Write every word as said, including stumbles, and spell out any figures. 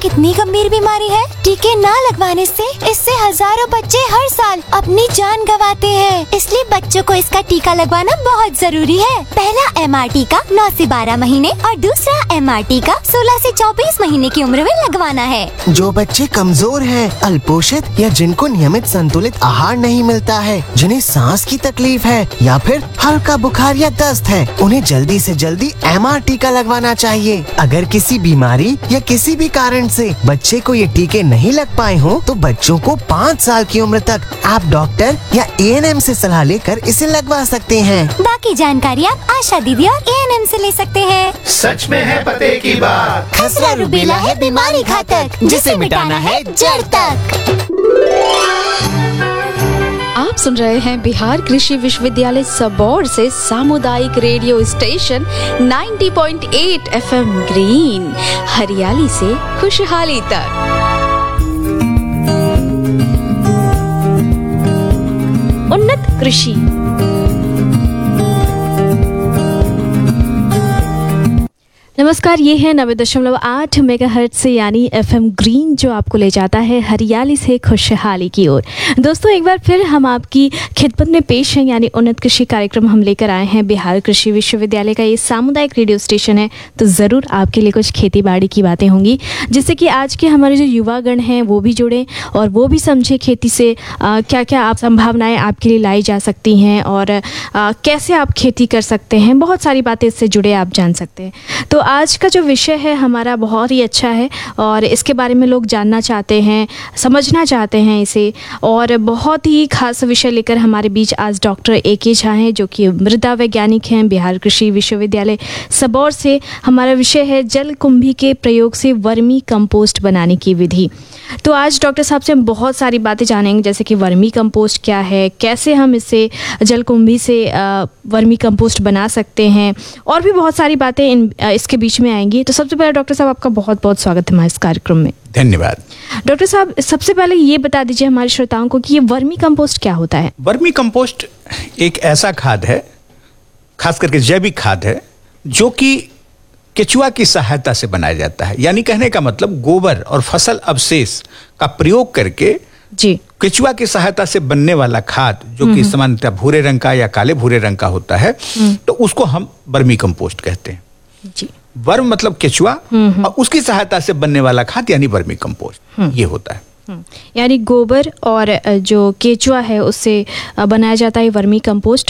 कितनी गंभीर बीमारी है। टीके न लगवाने से इससे हजारों बच्चे हर साल अपनी जान गंवाते हैं, इसलिए बच्चों को इसका टीका लगवाना बहुत जरूरी है। पहला एम आर टीका नौ से बारह महीने और दूसरा एम आर टीका सोलह से चौबीस महीने की उम्र में लगवाना है। जो बच्चे कमजोर हैं, अल्पोषित या जिनको नियमित संतुलित आहार नहीं मिलता है, जिन्हें सांस की तकलीफ है या फिर हल्का बुखार या दस्त है, उन्हें जल्दी से जल्दी एम आर टीका लगवाना चाहिए। अगर किसी बीमारी या किसी भी कारण से बच्चे को ये टीके नहीं लग पाए हों, तो बच्चों को पाँच साल की उम्र तक आप डॉक्टर या ए एन एम से सलाह लेकर इसे लगवा सकते हैं। बाकी जानकारी आप आशा दीदी और ए एन एम से ले सकते हैं। सच में है पते की बात। खसरा रूबेला है बीमारी घातक, जिसे मिटाना है जड़ तक। आप सुन रहे हैं बिहार कृषि विश्वविद्यालय सबौर से सामुदायिक रेडियो स्टेशन नब्बे पॉइंट आठ एफ एम ग्रीन, हरियाली से खुशहाली तक। उन्नत कृषि। नमस्कार, ये है नब्बे दशमलव आठ मेगाहर्ट्ज से यानी एफ एम ग्रीन, जो आपको ले जाता है हरियाली से खुशहाली की ओर। दोस्तों, एक बार फिर हम आपकी खिदमत में पेश हैं, यानी उन्नत कृषि कार्यक्रम हम लेकर आए हैं। बिहार कृषि विश्वविद्यालय का ये सामुदायिक रेडियो स्टेशन है, तो ज़रूर आपके लिए कुछ खेती बाड़ी की बातें होंगी, जिससे कि आज के हमारे जो युवागण हैं वो भी जुड़ें और वो भी समझे खेती से आ, क्या क्या आप संभावनाएँ आपके लिए लाई जा सकती हैं और आ, कैसे आप खेती कर सकते हैं। बहुत सारी बातें इससे जुड़े आप जान सकते हैं। तो आज का जो विषय है हमारा बहुत ही अच्छा है और इसके बारे में लोग जानना चाहते हैं, समझना चाहते हैं इसे, और बहुत ही खास विषय लेकर हमारे बीच आज डॉक्टर ए के झा हैं, जो कि मृदा वैज्ञानिक हैं बिहार कृषि विश्वविद्यालय सबौर से। हमारा विषय है जलकुंभी के प्रयोग से वर्मी कंपोस्ट बनाने की विधि। तो आज डॉक्टर साहब से हम बहुत सारी बातें जानेंगे, जैसे कि वर्मी कंपोस्ट क्या है, कैसे हम इससे जलकुंभी से वर्मी कंपोस्ट बना सकते हैं, और भी बहुत सारी बातें इन इसके बीच में आएंगी। तो सबसे पहले डॉक्टर साहब, आपका बहुत बहुत स्वागत है हमारे इस कार्यक्रम में। धन्यवाद। डॉक्टर साहब, सबसे पहले ये बता दीजिए हमारे श्रोताओं को कि ये वर्मी कंपोस्ट क्या होता है। वर्मी कंपोस्ट एक ऐसा खाद है, खास करके जैविक खाद है, जो कि केचुआ की सहायता से बनाया जाता है। यानी कहने का मतलब गोबर और फसल अवशेष का प्रयोग करके जी केचुआ की सहायता से बनने वाला खाद, जो कि सामान्यतः भूरे रंग का या काले भूरे रंग का होता है, तो उसको हम वर्मी कंपोस्ट कहते हैं। जी, वर्म मतलब केचुआ और उसकी सहायता से बनने वाला खाद यानी वर्मी कंपोस्ट, ये होता है। यानी गोबर और जो केचुआ है उससे बनाया जाता है वर्मी कंपोस्ट।